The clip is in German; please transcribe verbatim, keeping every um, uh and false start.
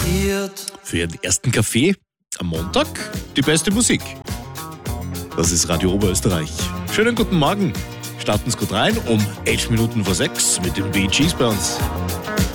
Für Ihren ersten Kaffee am Montag die beste Musik. Das ist Radio Oberösterreich. Schönen guten Morgen. Starten Sie gut rein um elf Minuten vor sechs mit den Bee Gees bei uns.